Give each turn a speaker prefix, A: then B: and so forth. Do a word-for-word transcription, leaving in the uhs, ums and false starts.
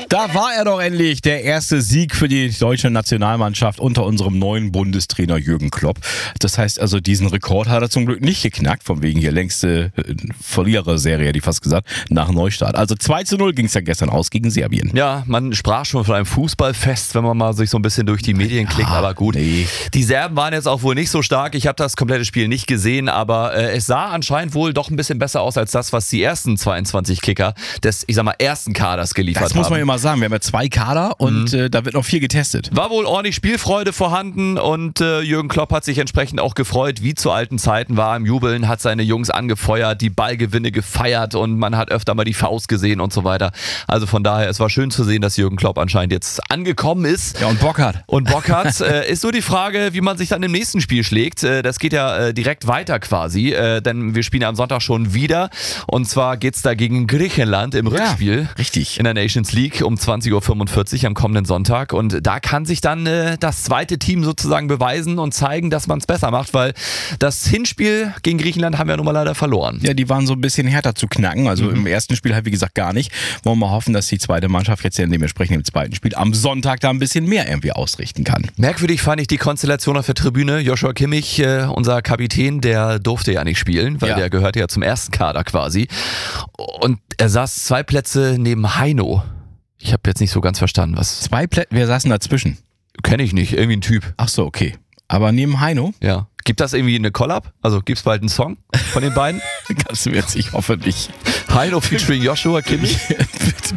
A: Da war er doch endlich, der erste Sieg für die deutsche Nationalmannschaft unter unserem neuen Bundestrainer Jürgen Klopp. Das heißt also, diesen Rekord hat er zum Glück nicht geknackt, von wegen hier längste äh, Verliererserie, hätte ich fast gesagt, nach Neustart. Also zwei zu null ging es ja gestern aus gegen Serbien.
B: Ja, man sprach schon von einem Fußballfest, wenn man mal sich so ein bisschen durch die Medien klickt,
A: ja,
B: aber gut.
A: Nee.
B: Die Serben waren jetzt auch wohl nicht so stark. Ich habe das komplette Spiel nicht gesehen, aber äh, es sah anscheinend wohl doch ein bisschen besser aus als das, was die ersten zweiundzwanzig Kicker des, ich sag mal, ersten Kaders geliefert haben.
A: Das muss man immer sagen. Wir haben ja zwei Kader und mhm. äh, da wird noch viel getestet.
B: War wohl ordentlich Spielfreude vorhanden und äh, Jürgen Klopp hat sich entsprechend auch gefreut, wie zu alten Zeiten, war im Jubeln, hat seine Jungs angefeuert, die Ballgewinne gefeiert und man hat öfter mal die Faust gesehen und so weiter. Also von daher, es war schön zu sehen, dass Jürgen Klopp anscheinend jetzt angekommen ist.
A: Ja, und Bock hat.
B: Und Bock hat. äh, ist nur die Frage, wie man sich dann im nächsten Spiel schlägt. Äh, das geht ja äh, direkt weiter quasi, äh, denn wir spielen ja am Sonntag schon wieder und zwar geht's da gegen Griechenland im Rückspiel.
A: Ja, richtig.
B: In der Nations League um zwanzig Uhr fünfundvierzig am kommenden Sonntag und da kann sich dann äh, das zweite Team sozusagen beweisen und zeigen, dass man es besser macht, weil das Hinspiel gegen Griechenland haben wir nun mal leider verloren.
A: Ja, die waren so ein bisschen härter zu knacken, also mhm. im ersten Spiel halt wie gesagt gar nicht. Wollen wir mal hoffen, dass die zweite Mannschaft jetzt ja dementsprechend im zweiten Spiel am Sonntag da ein bisschen mehr irgendwie ausrichten kann.
B: Merkwürdig fand ich die Konstellation auf der Tribüne. Joshua Kimmich, äh, unser Kapitän, der durfte ja nicht spielen, weil ja. der gehörte ja zum ersten Kader quasi und er saß zwei Plätze neben Heino. Ich habe jetzt nicht so ganz verstanden, was...
A: Zwei Plätze? Wer saßen dazwischen?
B: Kenne ich nicht, irgendwie ein Typ.
A: Ach so, okay. Aber neben Heino?
B: Ja. Gibt das irgendwie eine Collab? Also gibt's bald einen Song von den beiden?
A: Kannst du jetzt, ich hoffe nicht.
B: Heino featuring Joshua Kimmich?